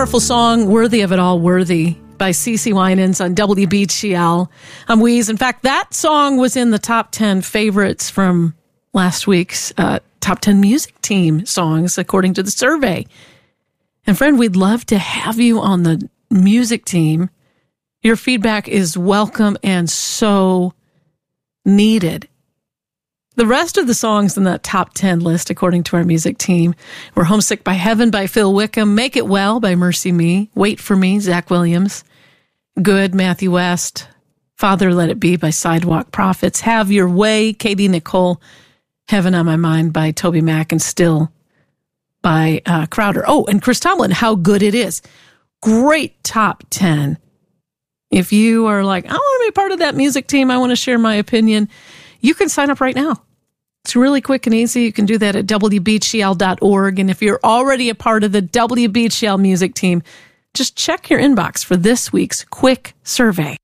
powerful song, Worthy of It All, Worthy, by CeCe Winans on WBGL. I'm Weeze. In fact, that song was in the top 10 favorites from last week's top 10 music team songs, according to the survey. And friend, we'd love to have you on the music team. Your feedback is welcome and so needed. The rest of the songs in that top 10 list, according to our music team, were Homesick by Heaven by Phil Wickham, Make It Well by Mercy Me, Wait for Me, Zach Williams, Good, Matthew West, Father Let It Be by Sidewalk Prophets, Have Your Way, Katie Nicole, Heaven on My Mind by Toby Mac, and Still by Crowder. Oh, and Chris Tomlin, How Good It Is. Great top 10. If you are like, I want to be part of that music team, I want to share my opinion, you can sign up right now. It's really quick and easy. You can do that at WBGL.org. And if you're already a part of the WBGL music team, just check your inbox for this week's quick survey.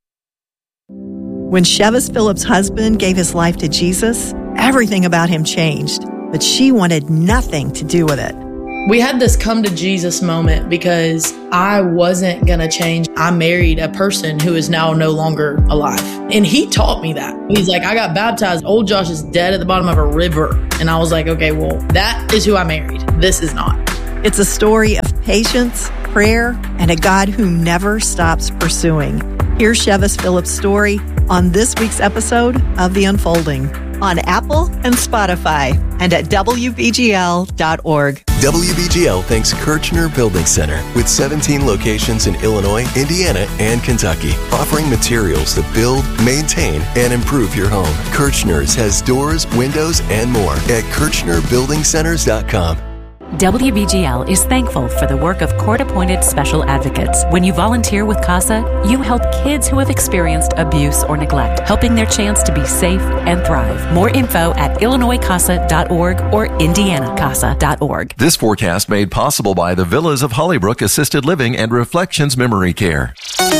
When Chevis Phillips' husband gave his life to Jesus, everything about him changed, but she wanted nothing to do with it. We had this come to Jesus moment because I wasn't going to change. I married a person who is now no longer alive. And he taught me that. He's like, I got baptized. Old Josh is dead at the bottom of a river. And I was like, okay, well, that is who I married. This is not. It's a story of patience, prayer, and a God who never stops pursuing. Here's Chevis Phillips' story on this week's episode of The Unfolding on Apple and Spotify and at WBGL.org. WBGL thanks Kirchner Building Center with 17 locations in Illinois, Indiana, and Kentucky, offering materials to build, maintain, and improve your home. Kirchner's has doors, windows, and more at KirchnerBuildingCenters.com. WBGL is thankful for the work of court-appointed special advocates. When you volunteer with CASA, you help kids who have experienced abuse or neglect, helping their chance to be safe and thrive. More info at IllinoisCASA.org or IndianaCASA.org. This forecast made possible by the Villas of Hollybrook Assisted Living and Reflections Memory Care.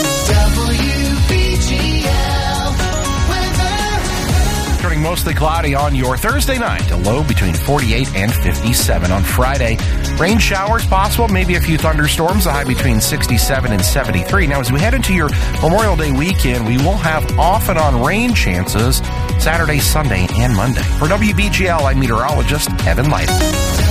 Mostly cloudy on your Thursday night, a low between 48 and 57. On Friday, rain showers possible, maybe a few thunderstorms, a high between 67 and 73. Now, as we head into your Memorial Day weekend, we will have off and on rain chances Saturday, Sunday, and Monday. For WBGL, I'm meteorologist Evan Light.